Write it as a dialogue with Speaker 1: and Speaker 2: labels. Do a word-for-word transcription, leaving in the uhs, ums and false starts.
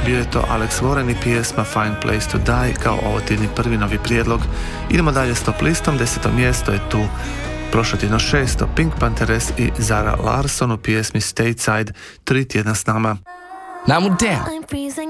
Speaker 1: bio je to Alex Warren i pjesma Fine Place to Die kao ovo tjedni prvi novi prijedlog. Idemo dalje s top listom, deseto mjesto je tu prošlo tjedno šesto, Pink Panthers i Zara Larsson u pjesmi Stateside, tri tjedna s nama.
Speaker 2: Now I'm down.